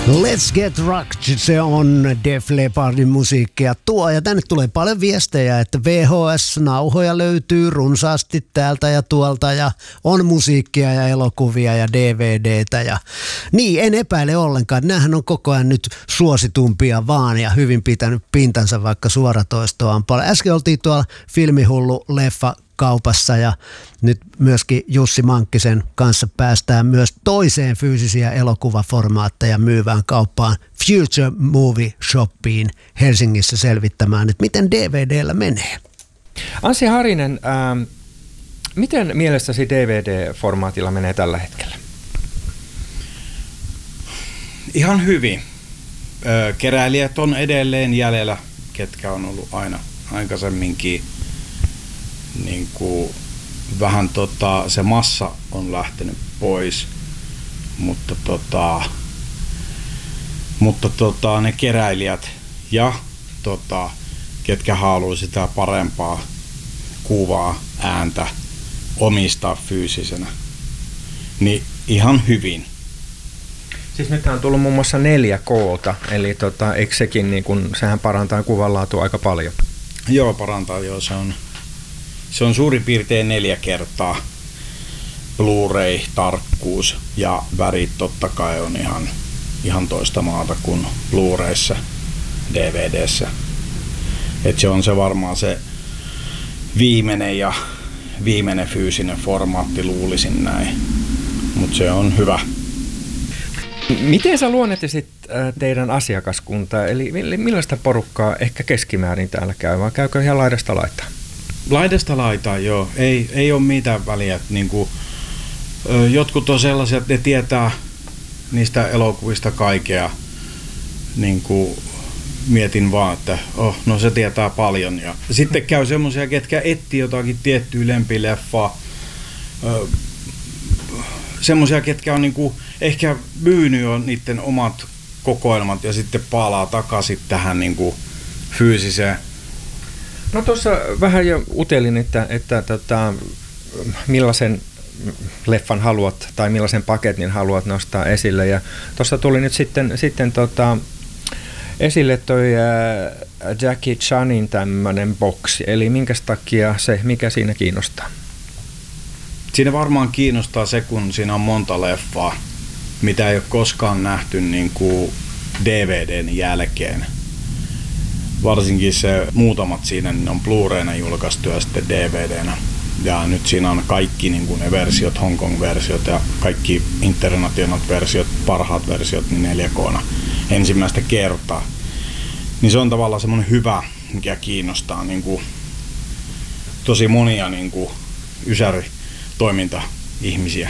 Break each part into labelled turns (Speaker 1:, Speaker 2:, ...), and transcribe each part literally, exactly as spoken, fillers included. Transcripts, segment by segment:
Speaker 1: Let's Get Rocked, se on Def Leppardin musiikkia tuo. Ja tänne tulee paljon viestejä, että V H S-nauhoja löytyy runsaasti täältä ja tuolta ja on musiikkia ja elokuvia ja D V D:tä. Ja niin, en epäile ollenkaan. Nämähän on koko ajan nyt suositumpia vaan ja hyvin pitänyt pintansa, vaikka suoratoistoa on paljon. Äsken oltiin tuolla Filmihullu leffa kaupassa ja nyt myöskin Jussi Mankkisen kanssa päästään myös toiseen fyysisiä elokuvaformaatteja myyvään kauppaan Future Movie Shopiin Helsingissä selvittämään, että miten D V D:llä menee.
Speaker 2: Anssi Harinen, ähm, miten mielestäsi D V D-formaatilla menee tällä hetkellä?
Speaker 3: Ihan hyvin. Ö, keräilijät on edelleen jäljellä, ketkä on ollut aina aikaisemminkin. Niin kuin vähän tota, se massa on lähtenyt pois, mutta, tota, mutta tota, ne keräilijät ja tota, ketkä haluaa sitä parempaa kuvaa, ääntä omistaa fyysisenä, niin ihan hyvin.
Speaker 2: Siis nyt on tullut muun muassa neljä K:ta, eli tota, eikö sekin, niin kun, sehän parantaa kuvanlaatua aika paljon?
Speaker 3: Joo, parantaa joo, se on. Se on suurin piirtein neljä kertaa Blu-ray-tarkkuus ja värit totta kai on ihan, ihan toista maata kuin Blu-rayssa, D V D:ssä. Et se on se varmaan se viimeinen ja viimeinen fyysinen formaatti, luulisin näin, mutta se on hyvä.
Speaker 2: Miten sä luonnehtisit teidän asiakaskuntaa, eli millaista porukkaa ehkä keskimäärin täällä käy, vai käykö ihan laidasta laitaan?
Speaker 3: Laidasta laitaan, joo. Ei, ei ole mitään väliä. Niin kuin, ö, jotkut on sellaisia, että ne tietää niistä elokuvista kaikkea. Niin kuin, mietin vaan, että oh, no se tietää paljon. Ja sitten käy semmoisia, ketkä etsii jotakin tiettyä lempileffaa. Ö, semmoisia, ketkä on niin kuin, ehkä myynyt jo niiden omat kokoelmat ja sitten palaa takaisin tähän niin kuin, fyysiseen.
Speaker 2: No tuossa vähän jo utelin, että, että tota, millaisen leffan haluat tai millaisen paketin haluat nostaa esille. Ja tuossa tuli nyt sitten, sitten tota, esille toi ää, Jackie Chanin tämmöinen boksi. Eli minkä takia se, mikä siinä kiinnostaa?
Speaker 3: Siinä varmaan kiinnostaa se, kun siinä on monta leffaa, mitä ei ole koskaan nähty niin kuin D V D:n jälkeen. Varsinkin se muutamat siinä niin on Blu-rayna julkaistu ja sitten D V D:nä. Ja nyt siinä on kaikki niin kuin ne versiot, Hong Kong-versiot ja kaikki internationalit versiot, parhaat versiot, niin neljä K:na ensimmäistä kertaa. Niin se on tavallaan semmoinen hyvä, mikä kiinnostaa niin kuin tosi monia niin kuin ysäritoiminta-ihmisiä.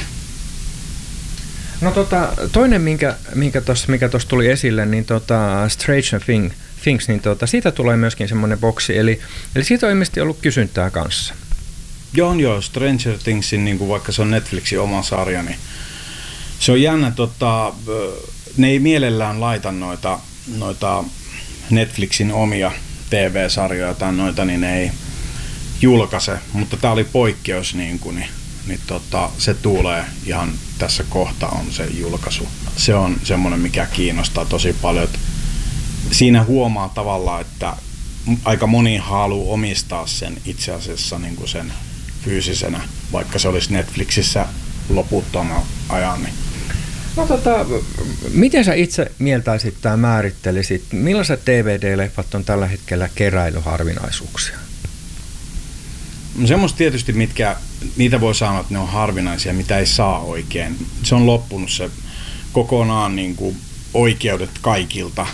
Speaker 2: No tota, toinen, minkä, minkä tos, mikä tuossa tuli esille, niin tota Stranger Things. Things, niin tuota, siitä tulee myöskin semmoinen boksi, eli, eli siitä on ilmeisesti ollut kysyntää kanssa.
Speaker 3: Joo, joo, Stranger Thingsin, niin kuin vaikka se on Netflixin oma sarja, niin se on jännä, tota, ne ei mielellään laita noita, noita Netflixin omia T V-sarjoja tai noita, niin ne ei julkaise, mutta tämä oli poikkeus, niin, kuin, niin, niin tota, se tulee ihan tässä kohta on se julkaisu. Se on semmoinen, mikä kiinnostaa tosi paljon. Siinä huomaa tavallaan, että aika moni haluaa omistaa sen itse asiassa niin kuin sen fyysisenä, vaikka se olisi Netflixissä loputtoman ajan. Niin.
Speaker 2: No tota, miten sä itse mieltäisit tai määrittelisit, millaiset D V D-leffat on tällä hetkellä keräilyharvinaisuuksia?
Speaker 3: No semmoista tietysti, mitkä, niitä voi sanoa, että ne on harvinaisia, mitä ei saa oikein. Se on loppunut se kokonaan niin kuin oikeudet kaikilta.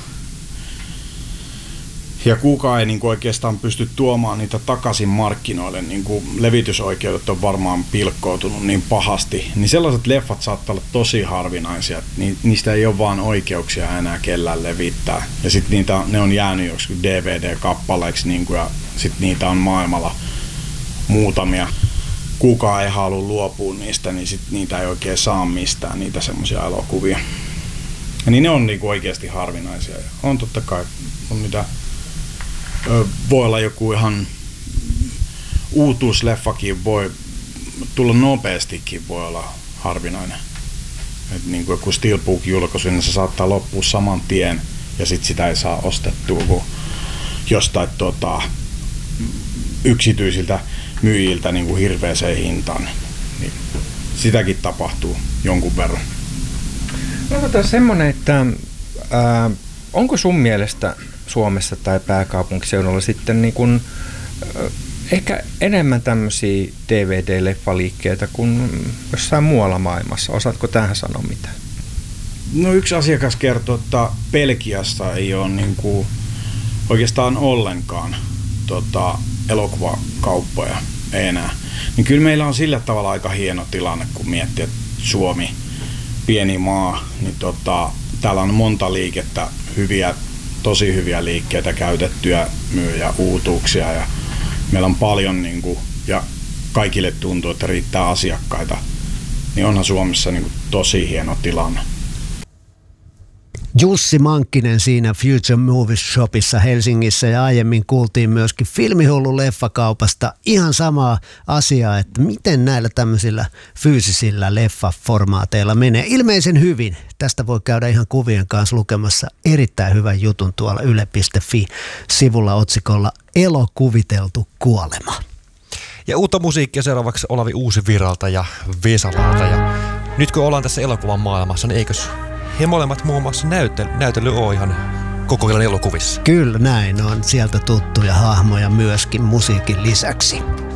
Speaker 3: Ja kukaan ei niin kuin oikeastaan pysty tuomaan niitä takaisin markkinoille, niin kuin levitysoikeudet on varmaan pilkkoutunut niin pahasti, niin sellaiset leffat saattaa olla tosi harvinaisia, niin niistä ei ole vaan oikeuksia enää kellään levittää. Ja sitten niitä ne on jäänyt joksikin D V D-kappaleiksi, niin kuin, ja sitten niitä on maailmalla muutamia. Kukaan ei halua luopua niistä, niin sitten niitä ei oikein saa mistään, niitä semmoisia elokuvia. Ja niin ne on niin kuin oikeasti harvinaisia. On totta kai, on mitä... Voi olla joku ihan uutuusleffakin, voi tulla nopeastikin, voi olla harvinainen. Et niin kuin joku Steelbook-julkaisu, niin se saattaa loppua saman tien ja sit sitä ei saa ostettua kuin jostain tota, yksityisiltä myyjiltä niin kuin hirveäseen hintaan. Niin sitäkin tapahtuu jonkun verran.
Speaker 2: No tota semmoinen, että ää, onko sun mielestä Suomessa tai pääkaupunkiseudulla sitten niin kun, ää, ehkä enemmän tämmöisiä D V D-leffaliikkeitä kuin jossain muualla maailmassa? Osaatko tähän sanoa mitään?
Speaker 3: No yksi asiakas kertoo, että Belgiassa ei ole niin kuin oikeastaan ollenkaan tota, elokuvakauppoja ei enää. Niin kyllä meillä on sillä tavalla aika hieno tilanne, kun miettii, että Suomi, pieni maa, niin tota, täällä on monta liikettä, hyviä, tosi hyviä liikkeitä, käytettyjä myyjä, uutuuksia ja meillä on paljon niin kuin, ja kaikille tuntuu, että riittää asiakkaita, niin onhan Suomessa niin kuin tosi hieno tilanne.
Speaker 1: Jussi Mankkinen siinä Future Movie Shopissa Helsingissä ja aiemmin kuultiin myöskin Filmihullu leffakaupasta ihan samaa asiaa, että miten näillä tämmöisillä fyysisillä leffaformaateilla menee. Ilmeisen hyvin. Tästä voi käydä ihan kuvien kanssa lukemassa erittäin hyvän jutun tuolla yle piste fi-sivulla otsikolla Elokuviteltu kuolema.
Speaker 4: Ja uutta musiikkia seuraavaksi Olavi Uusivirralta ja Vesalalta. Ja nyt kun ollaan tässä elokuvan maailmassa, niin eikös he molemmat muun muassa näytely, näytely on ihan koko ajan elokuvissa?
Speaker 1: Kyllä näin on. Sieltä tuttuja hahmoja myöskin musiikin lisäksi.